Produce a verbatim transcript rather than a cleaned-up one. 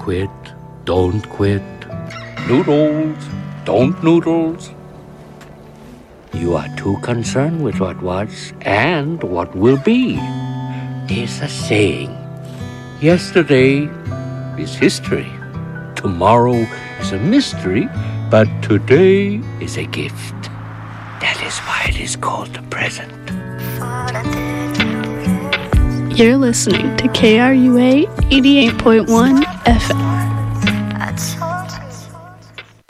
quit, don't quit. Noodles, don't noodles. You are too concerned with what was and what will be. There's a saying, yesterday is history. Tomorrow is a mystery, but today is a gift. That is why it is called the present. You're listening to K R U A eighty-eight point one F M.